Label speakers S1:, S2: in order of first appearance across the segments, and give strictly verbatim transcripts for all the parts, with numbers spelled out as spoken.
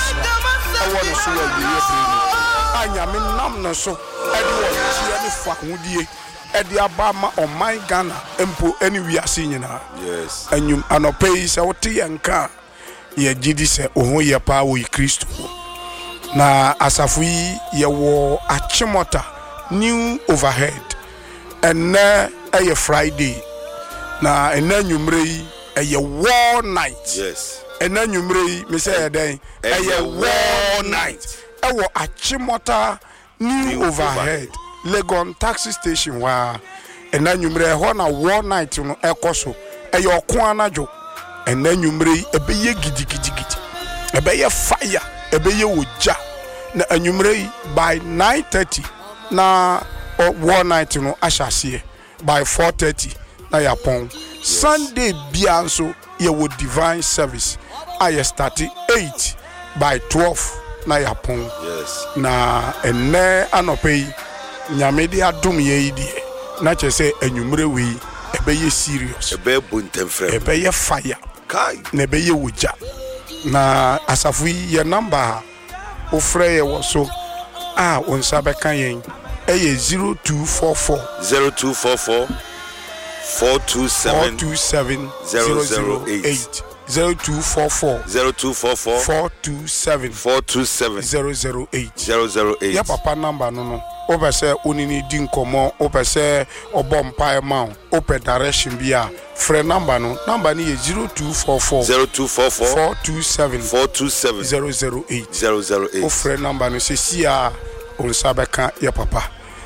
S1: I want to see a Anyame nam no so Edward Chia ni fa hudie Edi abama on my Ghana empo any we are seeing na
S2: yes
S1: anyum anope se wote yanka ye gidi se ohun ye pa wo Kristo na asafu yi ye wo achimota new overhead enne eye Friday na enne nwumre yi eye war night
S2: yes
S1: enne nwumre yi me say den eye war night ewo achimota new overhead Legon taxi station wa enne nwumre ho na war night no ekoso eye okon anajo enne nwumre ebeye gidigidigidi ebeye fire ebeye woja na anwumre by nine thirty na war night no ashase by four thirty na yapon yes. Sunday bianso ye wo divine service I start eight by twelve na yapon
S2: yes
S1: na enne anope nyame de adom ye die na che say anwumre we ebeye serious
S2: ebeye buntemfrem
S1: ebeye fire
S2: kai
S1: na ebeye woja na asafu ye number ofre ye wo so ah onsa beka yen eye zero two four four
S2: zero two four four four two seven
S1: zero zero eight zero two four four
S2: zero two four four
S1: four two seven
S2: four two seven
S1: zero zero eight
S2: zero zero eight
S1: ya papa number no no obese onini din komo obese obompa ma open direction bia free number no number ni zero two four four
S2: zero two four four
S1: four two seven
S2: four two seven
S1: zero zero eight
S2: zero zero eight
S1: o free number no se sia onsa beka ya papa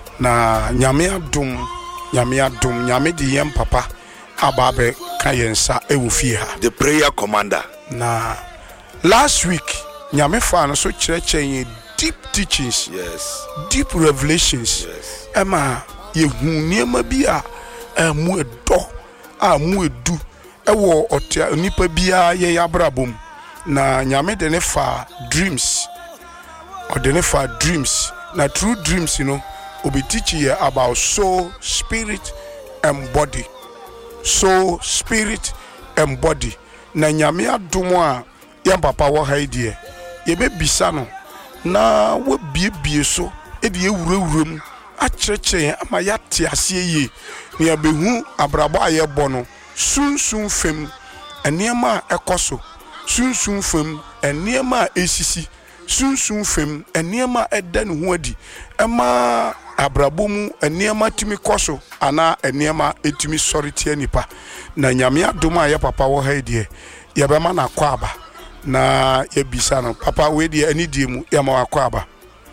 S1: na nyame adom nyame adom nyame di yem papa ababe kayensa ewufie ha
S2: the prayer commander
S1: na last week nyame fa no so kireche deep teachings
S2: yes
S1: deep revelations
S2: yes
S1: ema yehu niema bi a emu edo a mu edu ewo otia nipa bia ye yabrabom na nyame de ne fa dreams or de ne fa dreams na true dreams you know obi teach you about soul, spirit and body. Soul, spirit and body. Na nyame adom a yam papa wo ha die. Ye be bisa no na wo biebie so e de ewurawuram a chereche ama ya te ase ye. Ne ya behu abrabo aye bo no sunsun fem enema ekoso. Sunsun fem enema esisi. Sunsun fem enema eda ne ho adi. Ema abrabomu enema timi koso ana enema etimi sority nipa na nyame adom a ye papa wo ha die ye be ma na kwaba na ye bisa no papa we die ani die mu ye ma kwaba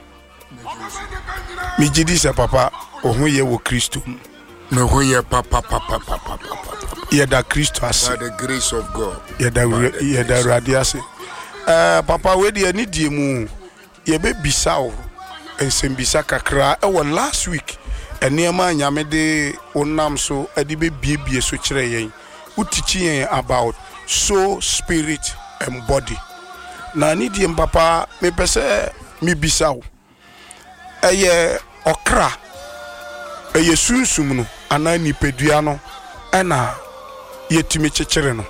S1: mi jidi se papa ohun ye wo Kristo
S3: me ho ye papa papa papa papa
S1: ye da Kristo ase
S3: by the grace of God
S1: ye da ye da radiase eh papa we die ani die mu ye be bisa o ensembisa kakra e wo last week enema nyame de onam so ade be biebie so kire yen utichi yen about soul, spirit and body na ni die papa me pese me bisa wo eye okra eye sunsum no ana ni pedua no ena yetimi kekere no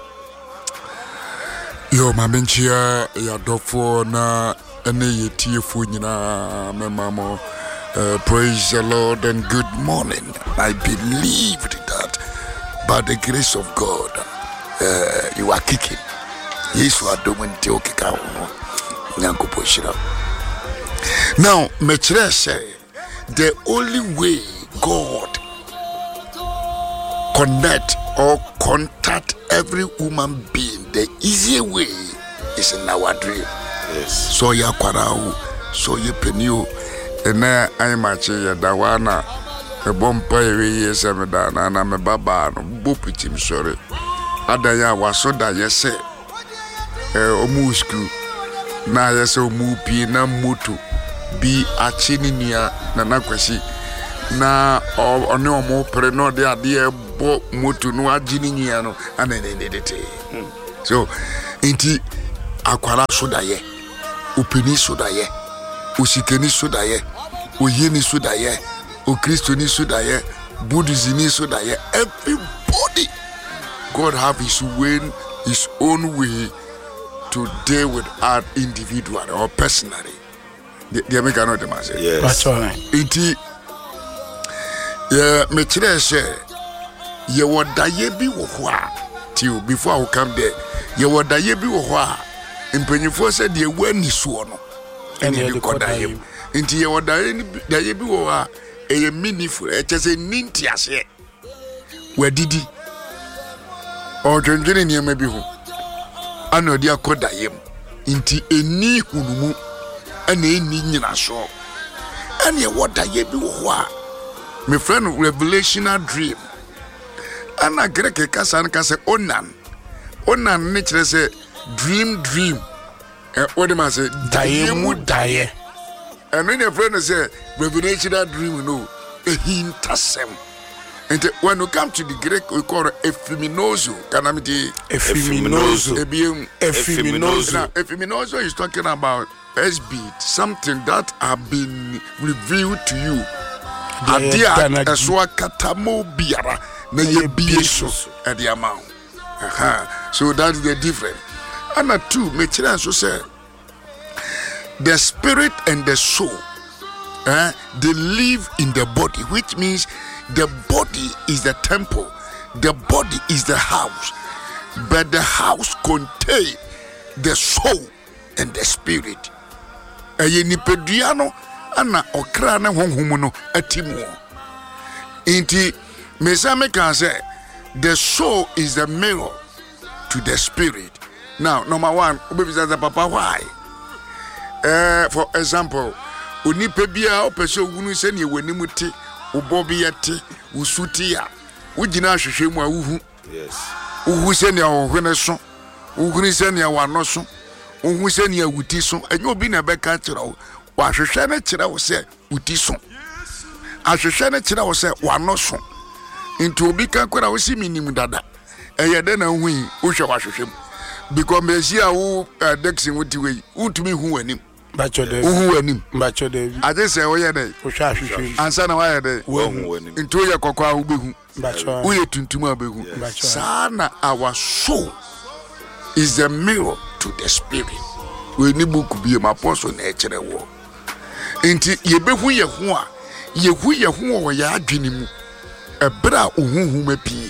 S3: yo mamenchia ya dofo na ene yetiefo nyina memamo. Uh, praise the Lord and good morning. I believed that by the grace of God, uh, you are kicking. Yes, you are doing the now, Metre say the only way God connect or contact every human being, the easier way is in our dream.
S2: yes
S3: So ya kwarau, so ye penio. Ena ai machi ya dawana e bompa ye semeda na na me baba no bopitim sore adanya wasoda yese e omusku na yese omupi na moto bi achini nia na nakwasi na one omo pre no de ade bo moto no agini nia no anenedete so inti akwara soda ye opini soda ye osikeni soda ye oyeni soda ye o Christiani soda ye Buddhism soda ye everybody God have his way his own way to to deal with art individually or personally. The the American know the master.
S2: Yes.
S1: That's right.
S3: It yeah, me tell say ye would die bi wo ho a till before I will come there. Ye would die bi wo ho a impanyifo said ye wani so no. And ye ko die. Inti ye would die die bi wo a e meaningful. E che say ninti ase. We didi. O dwendwene ne ma bi ho. Ana odi akoda yem. Inti eni hunumu ana eni nyina so. Ana ye woda ye bi wo ho a my friend revelational dream. Ana greke kasa nka se onan. Onan ne kire se dream dream. Eh what dem say
S1: Daye mu daye.
S3: And when your friend say revelational dream no a hintasem. And when you come to the Greek, we call it effiminoso. Can I mean
S1: Effiminoso.
S3: Effiminoso.
S1: Effiminoso.
S3: Now, effiminoso is talking about S-beat, something that have been revealed to you. Adia eswa katamo biara na ye bieso at the amount. Aha. So that's the difference. And a two, me chira so say the spirit and the soul, eh, they live in the body, which means the body is the temple, the body is the house, but the house contains the soul and the spirit. Eye nipeduano ana okra na honhum no atimo. Inti mesame can say the soul is the mirror to the spirit. Now, number one, ubebisa papa why? Uh, for example, onipa bia opeso wunu se ne wanimu te ubobi yate usuti ya ugina ahwehwe mu a uhu.
S2: Yes.
S3: Uhu se ne ohwene so, uhu se ne wano so, uhu se ne awuti so. Enyo bi na beka kira wo, wa hwehwe ne kira wo se uti so. Ahwehwe ne kira wo se wano so. Nti obi kan kwara wo si minim dada. Eye de na hu yi, wo hwe wa hwehwe. Because mesia wo dexin wuti we, utumi hu wanim.
S1: Bacho de.
S3: Uhu wanim.
S1: Bacho de.
S3: Ade se wo ye de.
S1: Wo hwa hwehwe.
S3: Ansa na wa ye de.
S2: Wo hu wanim.
S3: Nti wo ye kokwa wo behu.
S1: Bacho.
S3: Wo ye tuntum abehu. Sana our soul is the mirror to the spirit. We ni book bi ma apostle na ekere wo. Nti ye behu ye ho a, ye hu ye ho wo ya adwene mu. Ebra ohuhu mapi.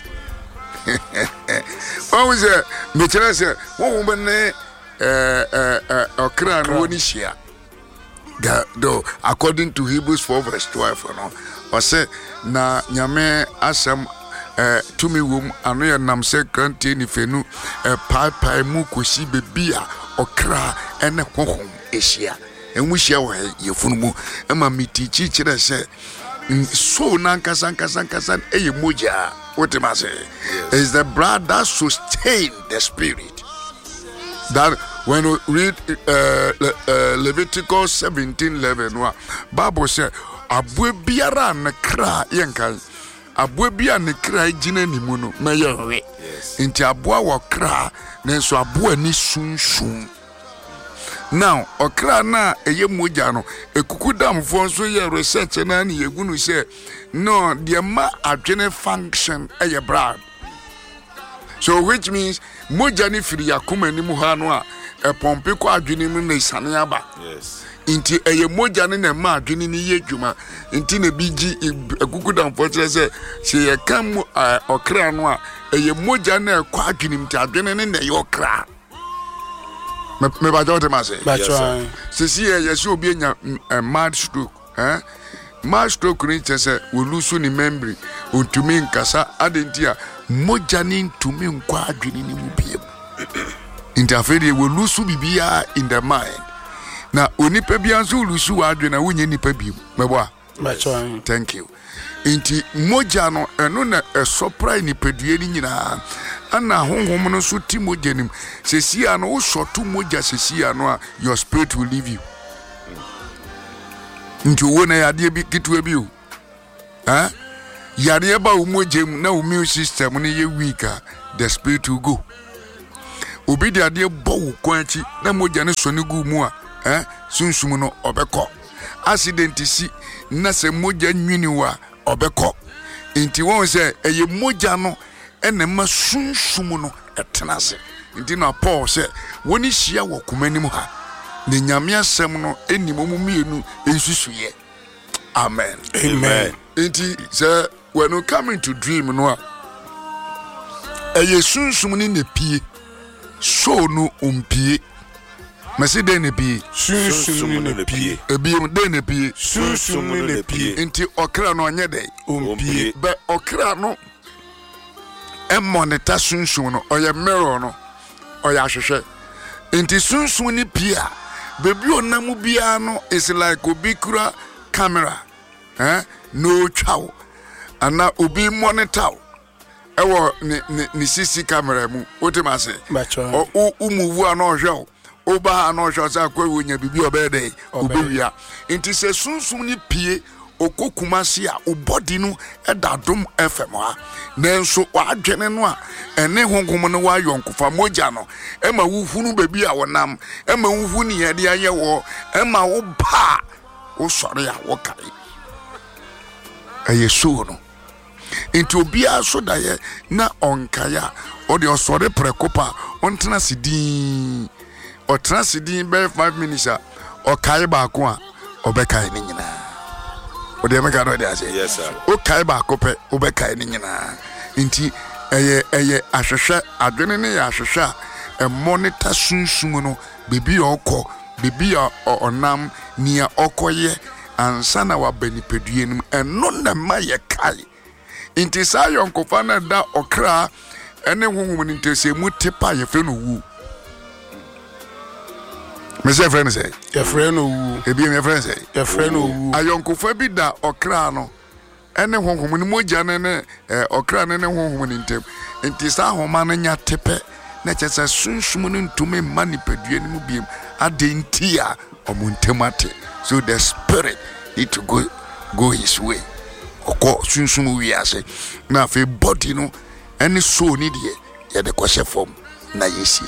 S3: What was it? Me tell us, what woman eh eh eh okra no ni shia. Though according to Hebrews four verse twelve, no, or say na nyame asem eh tumi wom ano ye nam se krante ni fenu eh pai pai mu kosi bebia okra ene honhom ehia. Enwu hia wo ye funu mu e ma mitichi kire se so nankasa nkasa nkasa eye moja. What am I saying? Yes. Is the blood that sustains the spirit. That when we read uh, uh, Leviticus seventeen eleven, Bible says, "Abwe biara ne kra yenkai, abwe biara ne kra jine ni muno meyewe." Inti abwa wa kra nenso abwa ni sun sun. Now, okra na eye moja no ekukudam fo so ye research na na yegunu say no the ma adwene function eye brad. So which means moja ni firi yakoma ni mu ha no a e pompe ko adwene mu na isane aba.
S2: Yes.
S3: Inti eye moja ni na ma adwene ni ye dwuma inti na bigi ekukudam fo kire say se ye kam okra no a eye moja na ko adwene mti adwene ni na ye okra. Me me ba jote ma say.
S1: That's right.
S3: Se si e yesu obi enya mad stroke, eh? Mad stroke ni chese we lose ni memory, untumi nkasa adentia moja ni ntumi nkwa adwene ni mu biem. Interfere we lose bibia in the mind. Na onipa bia nso lose adwene wonye nipa biem. Mebo.
S1: That's right.
S3: Thank you. Inti moja no eno na esopra ni pedue ni nyina ana honhom no so ti moja nim sesia no wo shoto moja sesia no a your spirit will leave you. Nti wo na yade bi kitwe bi o eh yade ba wo moja na wo immune system no ye weak a the spirit will go. Obi de ade bo wo kwanchi na moja ne so ne gu mu a eh sunsum no obekọ accident si na se moja nwini wa obekọ inti won se eye moja no ene ma sunsum no etenase nti na Paul say woni hia wo komanim ha ne nyame asɛm no enimo mu mienu ensusuye. Amen.
S1: Amen.
S3: Nti say when you come into dream no a eye sunsum ni ne pie so no umpie mesi de ne pie
S1: Sunsum ni ne pie.
S3: ebiem de ne pie
S1: Sunsum ni ne pie.
S3: nti okra no onye de
S1: Umpie.
S3: be okra no e monitor sunsum no oye mirror no oye ahwehwe nti sunsum ni pie a bebi onamu bia no is like obi kura camera eh no twaw ana obi monitor ewo ni ni C C camera mu otimase
S1: Bacho.
S3: o umuvu ana ohwe oba ana ohwe sa kwa wonya bibi obede obewia nti se sunsum ni pie okokumase a obody no edadom F M ha nanso wadwene no a ene honkom no wa yonkofa moja no ema wuhunu bebi a wonam ema wuhunu yede aye wo ema wo ba wo sore a wo kai aye so no nti obia so da ye na onkaya o de osore prekopa ontena sidin o tena sidin be five minutes a o kai ba ko a obekai ni nyina o de meka no de ase
S2: Yes sir.
S3: o kai ba ko pe obekai ni nyina nti eye eye ahwehwe adwene ne ya ahwehwe a monitor sunsum no bibi okọ bibi a onam nia okoye ansa na wa benipedue nim eno na ma ye kai inti sa yonkofa na da okra ene honhom ni ntese mu tepa ye fe no wu me say friend say
S1: Your friend wu.
S3: ebi me friend say
S1: Your friend wu.
S3: ayonkofa bi da okra no ene honhom ni moja ne ne okra ne ne honhom ni ntem inti sa homa na nya tepe na chese sunsum ni ntume mani pedue ni mu biem ade nti a omuntemate so the spirit need to go go his way oko sunsum wi ase na fe body no any soul ni de ye de kwese form na yesi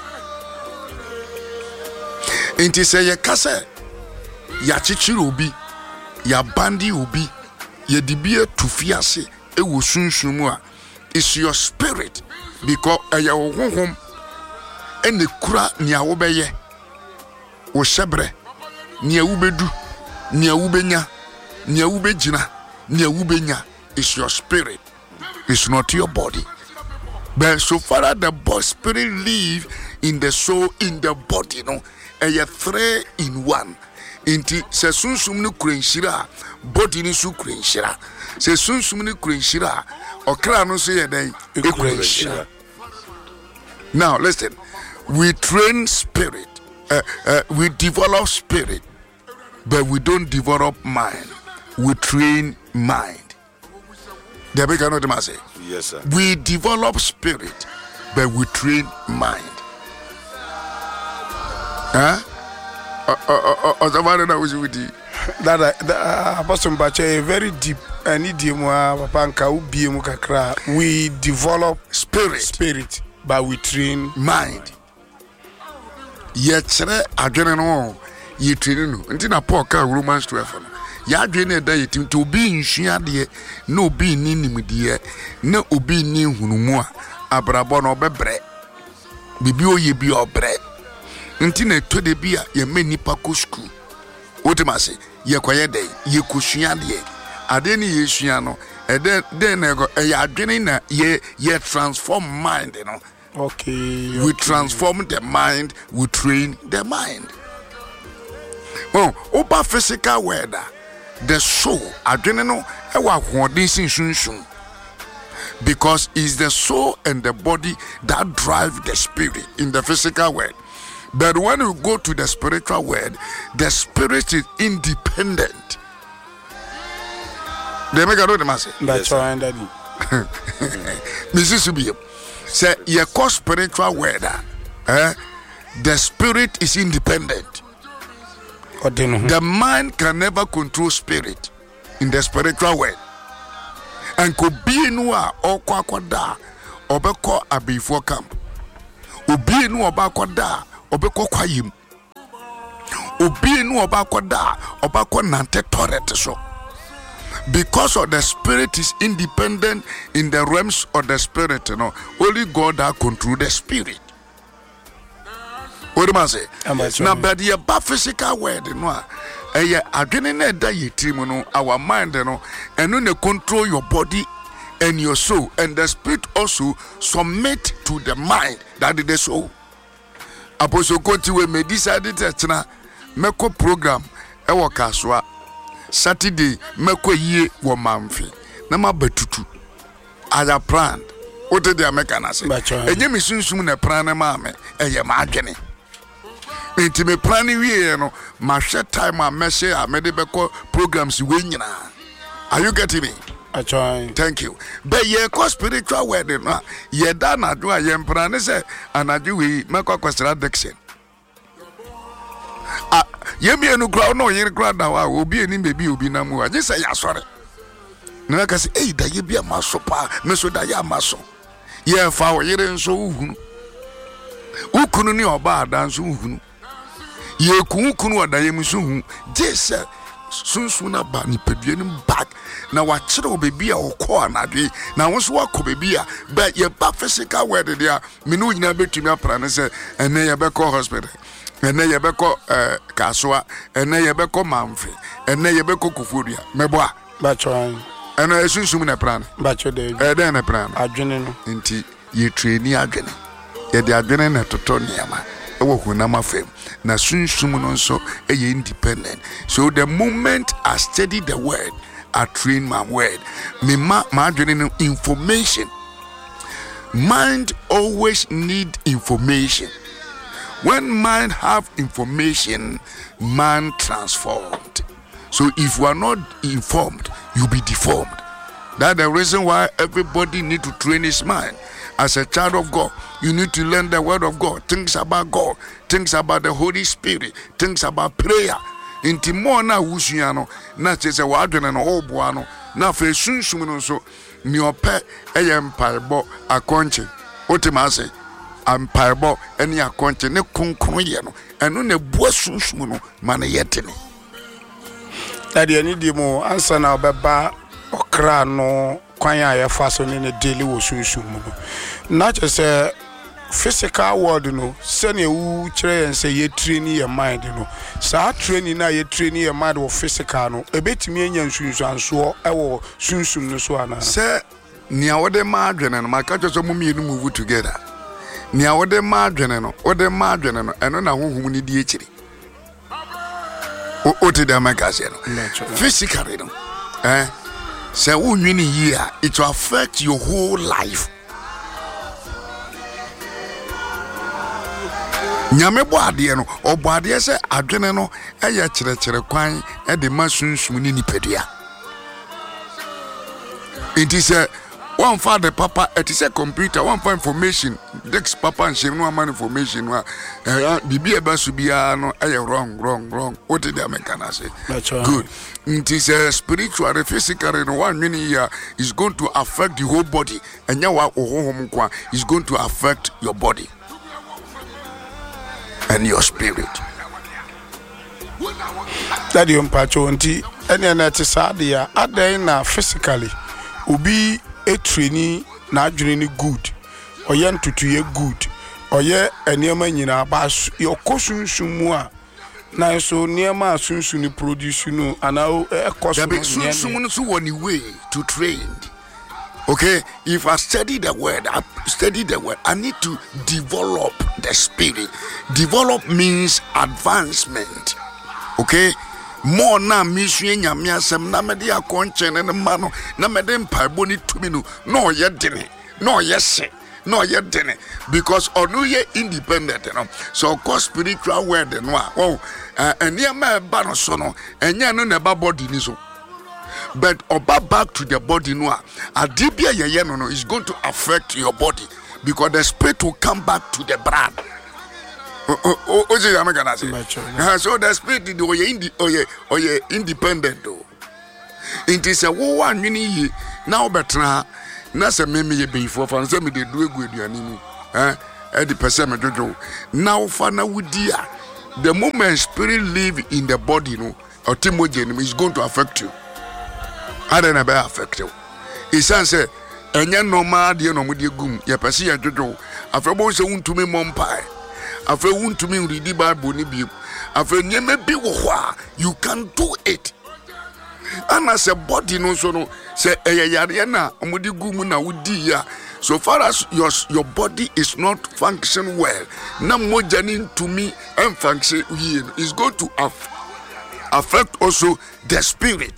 S3: enti se ye kase ya chichiri obi ya bandi obi ye dibie tufi ase e wo sunsum a is your spirit because eye wo honhom ene kura ni awo beye wo sebre ni awu bedu ni awu benya ni awu begina ni awu benya is your spirit, it's not your body. But so far as the body spirit live in the soul, in the body, no, and you three in one. Inti se sunsum ni kurenshira body ni su kurenshira se sunsum ni kurenshira okra no so ye dai kurenshira. Now listen, we train spirit, uh, uh, we develop spirit, but we don't develop mind. We train mind. The big cannot say.
S2: Yes sir.
S3: We develop spirit, but we train mind. Huh? Uh, uh, uh, uh, that was with you.
S1: That uh, Apostle Mbache very deep. And papa nka ubi mu kakra. We develop
S3: Spirit,
S1: spirit, but we train
S3: mind. Yetre adwene no ye train no. Nti na Paul ka Romans twelve no. Ya adwene da yetim to obi nhua de na obi ni nimde na obi ni hunumu a abrabo no bebre. Bibi oye bi obre. Nti na to de bi a ye manipa ko school. Wotemase ye kwaye de ye kosua de ade ni ye sua no e de de na go e ya adwene na ye ye transform mind no.
S1: Okay.
S3: We transform the mind, we train the mind. Oh, oba physical word, the soul, adwene no e wa hoden sin sunsun. Because it's the soul and the body that drive the spirit in the physical world. But when you go to the spiritual world, the spirit is independent. They make a note, Master.
S1: That's why Daddy.
S3: Missus Subium. Say, your cause spiritual world, eh? The spirit is independent. The mind can never control spirit in the spiritual world. And could be noa or quaquada or beko a before camp. Ubi no abakwada obeko kwayim. Ubi no abakwada obako nante toilet so. Because of the spirit is independent in the realms of the spirit, you know, only God that control the spirit. what am I say?
S1: Amateur.
S3: Now, but the ba physical word, no, eh, again, in that you team, no, our mind, no, and when you control your body and your soul, and the spirit also submit to the mind that is the soul. Apostle Conti, we may decide that na meko program, ewa kaswa, Saturday, meko ye wa mamfi, nama betutu, aya plan. What did the American say? And you miss soon a plan, mamma, and your margin. Into me planning, you know, my share time, my message, I made a programs winning. Are you getting me?
S1: I try.
S3: Thank you. But ye co spiritual wedding, ye done I do a young plan, and I do we make a question addiction. Ah, ye me no crowd, no, ye crowd now, will be any baby, will be no more. I just say, yeah, sorry. No, I can say, hey, that you be a muscle, pa, Mister Daya muscle. Ye foul, ye didn't so who couldn't your bar dance who ye couldn't what I am soon. Yes, soon sooner bunny pedium back. Now what should be or corner day. Now once walk could be a but ye back physical where they are. Minu never to me plan and then you becco hospital. And then you becco Casua and then you becco Mamfrey and then you becco Kufuria. Meboa.
S1: But trying.
S3: And I soon soon a plan.
S1: But you did.
S3: And then a plan.
S1: I didn't.
S3: Inti ye train again. Ye de adwene na totoniama. Ewo hunama fam. Na sunsumun so e independent. So the moment I study the word, I train my word. Me ma ma adwene information. Mind always need information. When mind have information, man transformed. So if you are not informed, you'll be deformed. That's the reason why everybody need to train his mind. As a child of God, you need to learn the word of God, things about God, things about the Holy Spirit, things about prayer. Inti mo na wusuano na chese wadwene no oboano na fe sunsum no so mi ope eye mpaebo akonche otimase ampaebo ene akonche ne konkon ye no eno na bua sunsum no ma na yetene.
S1: Daddy, any demo answer now, Baba okra no kwanya ya faso ni ne daily wo sunsun mu. Not just a physical world no, send you kire and say ye training your mind no. Sa training na ye training your mind wo physical no. E betimi anya sunsun so e wo sunsun no so ana.
S3: Say nia wo de ma adwene no maka cho mo mienu move together. Nia wo de ma adwene no, wo de ma adwene no, eno na honhum ni di ekiri. O oti da magazine physically no eh say who nwini year it will affect your whole life. Nyame bo ade no obo ade say adwene no eye kire kire kwan e de masunsun ni nipadua. It is a one for the papa, it is a computer, one for information. Dex papa and shame no man information. Bibi eba subia no eh wrong, wrong, wrong. What did the American say? Good. It is a spiritual, a physical, and one many year is going to affect the whole body. And now is going to affect your body and your spirit.
S1: That you mpacho nti ene na te sadia adan na physically obi e training na adwene ni good oye ntutu ye good oye enema nyina ba your kosunsun mu a na so niema asunsun ni produce no ana e kosun
S3: no sunsun so one way to train. Okay, if I study the word, I study the word, I need to develop the spirit. Develop means advancement. Okay, more na mission nyame asem na me dia konchen ne ma no na me de mpaibo ni tumi no no ye dene no ye se no ye dene because onu ye independent no so ko spiritual word no a oh enia ma ba no so no enya no na ba body ni so but oba back to the body no a adibia ye ye no no is going to affect your body because the spirit will come back to the blood. Oh, oh, oh, oh, so the spirit is indi oye oye independent though. It is a one mini now better na se me me be for fan se me de do egu aduani eh e di person me jojo now fa na wudia the moment spirit live in the body no otimogen is going to affect you. I don't know about affect you. It sounds say enya normal de no mo de gum ye person ye jojo afrebo se untumi mompai After won to me read the Bible ni bi. After nyeme bi wo ho a you can do it. And as a body no so no say eye yare na omodi gumu na wodi ya. So far as your your body is not function well, na mojanin to me and function is going to aff- affect also the spirit.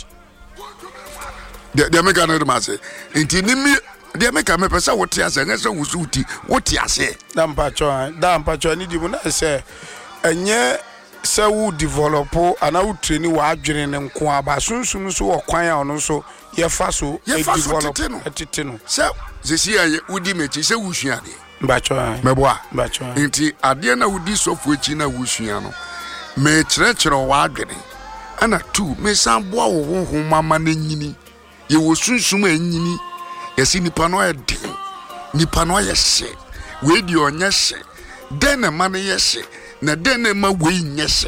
S3: The the make another man say, "Inti ni me the make me pesa what ya say, nse wusuti what ya say."
S1: Da mpacho, da mpacho ni di mu na say enye se wo develop ana wo train wo adwene ne nko aba sunsun so wo kwan a ono so ye fa so
S3: e develop
S1: etete no.
S3: Se zesi aye wudi mechi se wusua de.
S1: Mpacho.
S3: Meboa.
S1: Mpacho.
S3: Inti ade na wudi sofu echi na wusua no. Me kyerɛkyerɛ wo adwene. Ana two me san boa wo honhom mama na nyini. Ye wo sunsum anyini. Yesi nipa no eden. Nipa no yehye. We di onye hye. Den na ma no yehye. Na den na ma we nyehye.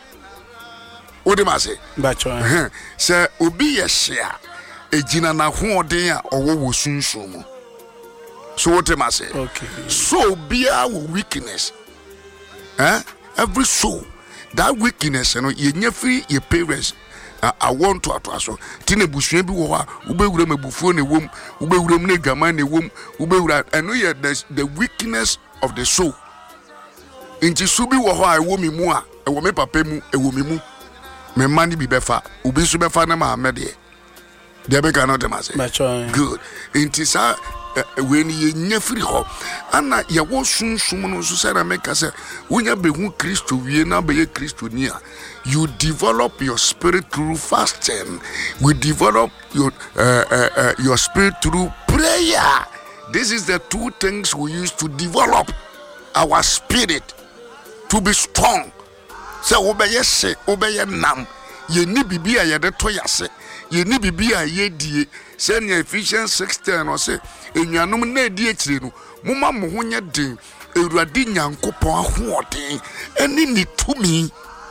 S3: Odi ma se.
S1: Bacho.
S3: Se obi yehye a ejina na hoɔden a ɔwɔ wo sunsum mu. So what am I say?
S1: Okay.
S3: So be our weakness. Eh? Every soul. That weakness, you know, you never free your parents. Uh, I want to atwaso. Tine busue bi wo ha, ube wura mabufuo ne wom, ube wura ne gama ne wom, ube wura eno ye the the weakness of the soul. Inti subi wo ha ewo mi mu a, ewo me papa mu, ewo mi mu. Me mani bi befa, ubi su befa na ma de. De be kan not say. Good. Inti sa when ye nyefiri ho ana ye wo sunsum no so say na make say wonya behu Kristo wie na be ye Kristo ni a you develop your spirit through fasting. We develop your uh, uh, uh, your spirit through prayer. This is the two things we use to develop our spirit to be strong. So obeye se obeye nam ye ni bibia ye de to yase ye ni bibia ye die say in Ephesians six ten or say enuanom na die akire no moma mo ho nya den Ewurade Nyankopon ahoɔden eni ni tumi.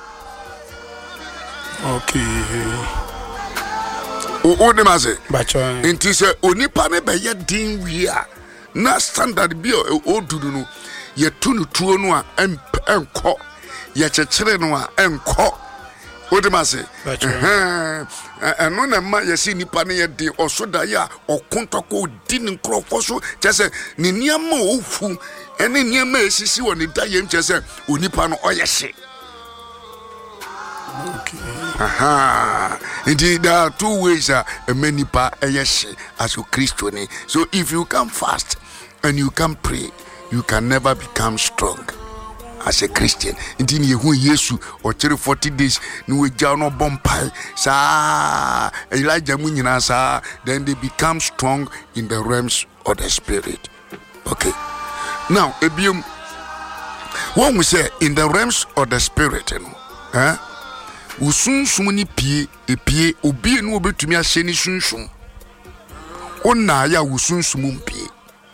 S1: Okay.
S3: O o dem ase.
S1: Bacho.
S3: Enti se onipa ne be ye din wi a na standard bi o dudu no ye tunu tuo no a enko ye kyekere no a enko. O dem ase. Eh eno na ma ye si nipa ne ye din osoda ya okontoko di ne nkrofo so kyese ne niam ofu ene niam esisi woni da yem kyese onipa no oyehye.
S1: Okay.
S3: Aha. Indeed, there are two ways uh, a many pa ayeshe as a Christian. So if you can fast and you can pray, you can never become strong as a Christian. Indeed, you who Yesu or forty days, no jano bompai sa Elijah Munina sa, then they become strong in the realms of the spirit. Okay. Now, ebium, when we say in the realms of the spirit, you know, eh? Usunsum ni pie epie obi enu obetumi ahye ni sunsum onna ya usunsum pie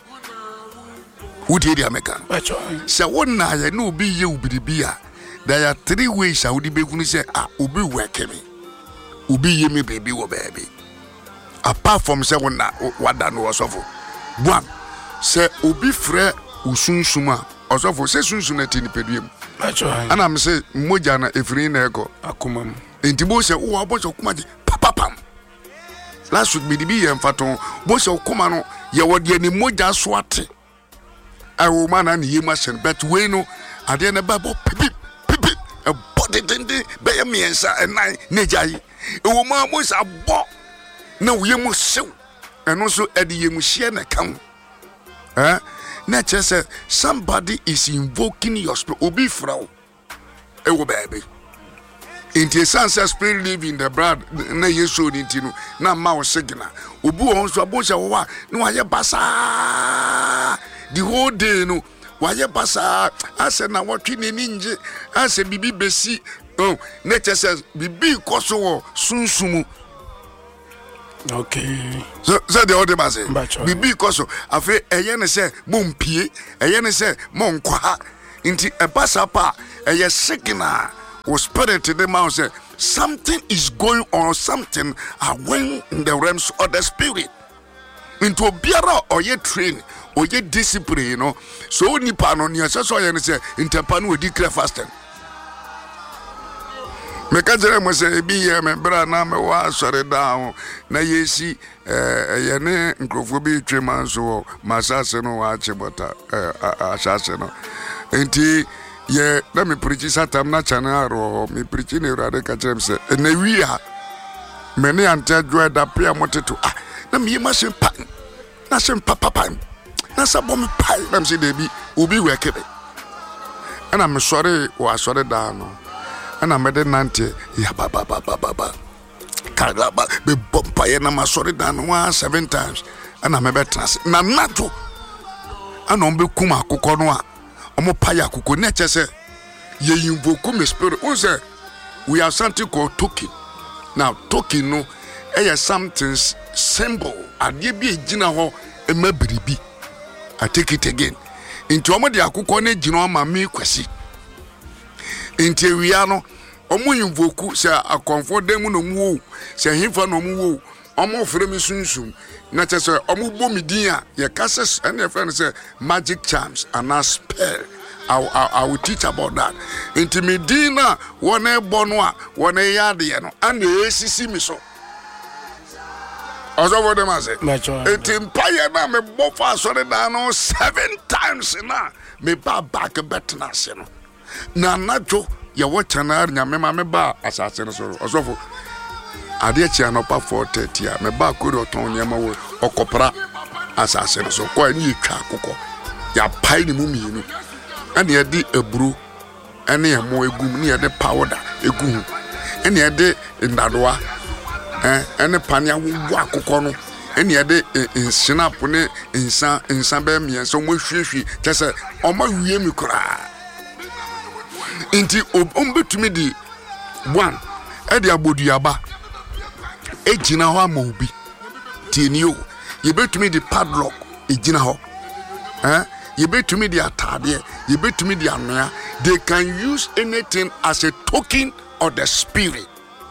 S3: wodi dia meka se wonna ya na obi ye ubiribi a there are three ways how di begunu say ah obi work me obi ye me baby wo baby apart from say wonna wada no osofo one se obi frɛ usunsum a osofo se sunsum na tini peduem ana me say moja na efiri na ego
S1: akomam
S3: enti bo se wo abo se kuma je papapam last week bi bi ye mfaton bo se kuma no ye wode ni moja so ate awo mana na yema sen but we no ade na ba bo pipi pipi e body dende be ye miensa enai na jai e wo ma mo sa bo na wo yemu sew eno so ede yemu hie na kan eh na say somebody is invoking your spirit obi frau ewo baby inti sense spirit live in the blood na yesu inti no na ma wo signal obi won so abonsha wo wa na waye basa the whole day no waye basa ase na wotwe ne ninje ase bibi besi oh na say bibi koso wo sunsumu.
S1: Okay.
S3: So so the other man say bibi koso afi eye ne say mompie eye ne say monkwa inti ebasa pa eye signal was spirit in the mouth say something is going on, something are when in the realms of the spirit into biara or ye train oye discipline you know so nipa no ne so so ye ne say ntempa no odi kra fasting me ka jere mo say bi ye me bra na me wa sore down na yesi eh ye ne nkrofo bi twema so masase no wa chebota eh asase no enti ye na me preach satam na chana ro me preach ne urade ka jere say na wia me ne ante dwo da pia moteto ah na me ma se pa na se papa pa na sa bom pa na se de bi obi wekebe ana me sore wa sore down no ana mede nante ya baba baba baba kalaba be bompa ye na masori dan one seven times ana mebe trans na nato ana ombe kuma akoko no a omo pa ya akoko na chese ye invoke me spirit un say we have something called token now token no e something symbol ade bi egina ho e ma biribi I take it again into omo de akoko na gina o ma me kwasi enti ewia no omo invoku se akonfo dem no mu se himfa no mu omo frɛ mi sunsun na che se omo bo mi din a ye kase and your friend say magic charms and a spell I, I, I will teach about that enti mi din na wona ebo no a wona yade no and e sisi mi so ozo vo dem ase enti mpaye na me bo fa so de da no seven times na me ba back betna se no na najo ya watchana nyame ma me ba asase no so osofo ade chia no pa four thirty a me ba kori oton nyama wo okopra asase no so ko ani etwa akoko ya pai ni mu mienu ane ye di eburu ane ye mo egum ne ye de powder egum ane ye de ndadoa eh ane pania wo akoko no ane ye de snap ne insan insan ba mi so mo hwehwe kese o ma wie mi kura inti ombetumi di one e di aboduaba ejina ho amobi tienio ye betumi di padlock ejina ho eh ye betumi di atade ye betumi di anoa they can use anything as a token of the spirit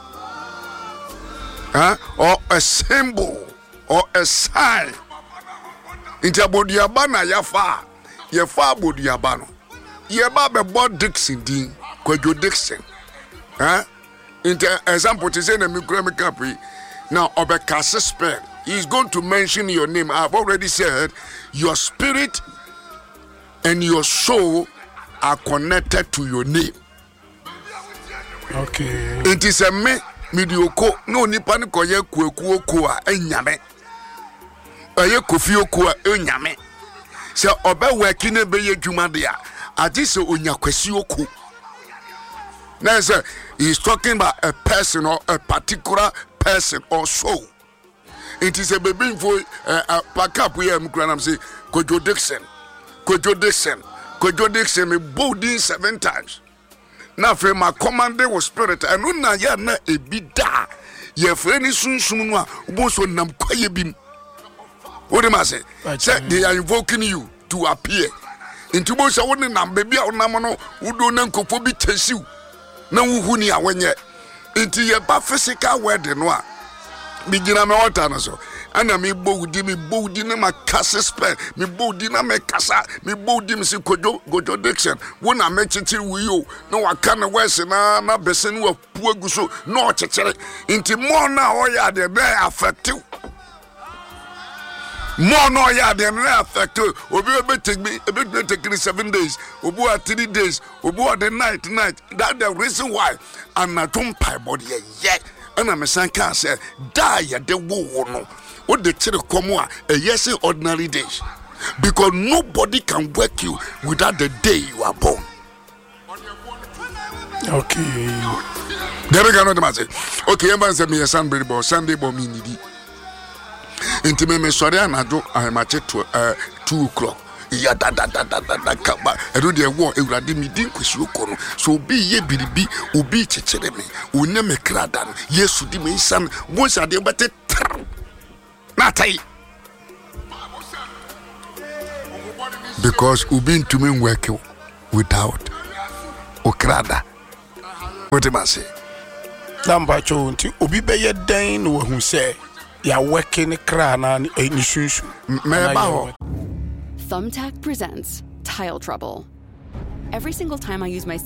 S3: eh or a symbol or a sign inti aboduaba na yafa ye fa aboduaba no ye ba be bod Dixon din Kwadwo Dixon eh in example to say na me kura me kapi now obekase spell he is going to mention your name. I have already said your spirit and your soul are connected to your name.
S1: Okay,
S3: it is a me medioko no nipa ne koye kwaku oku a enyame aye kofi oku a enyame se obe working na be ye dwuma de a adi se onyakwasi oku. Now say he's talking about a person or a particular person or soul. It is a baby for a pack up we am crying. I'm say Kwadwo Dixon, Kwadwo Dixon, Kwadwo Dixon me bolding seven times. Now for my commander was spirit and no na ya na ebida ye friend sun sun no a bo so nam kwaye bim. What am I say? Say they are invoking you to appear. Into bo so woni nam baby a wonam no wudo na nkofo bi tesiu na wuhuni a wenye inti ye ba physical word no a bigina me water no so ana me bodi me bodi na makase spell me bodi na me kasa me bodi me se Kwadwo Kwadwo Dixon wona me chichi wiyo na waka na wese na na bese no apu aguso na o chechere inti mo na o ya de be affective more no ya dem na affect obi obi take me obi take me seven days obi at three days obi at the night night that the reason why and na don't pay body ye and I'm saying can say die the wo no what the chire come a yes ordinary days because nobody can work you without the day you are born.
S1: Okay,
S3: there we go. No matter okay emba say me Sunday bo Sunday bo me nidi inti me me sori anado ahemache to uh two o'clock ya da da da da da kaba edo de wo ewurade mi din kwesi okono so obi ye biribi obi chechere me onya me krada no yesu di me san bo sa de bete na tai because ubi to me work without okrada what am I say
S1: lamba cho nti obi be ye dan no hu say ya working kra na ni sunsun
S3: me ba ho
S4: Thumbtack presents Tile Trouble. Every single time I use my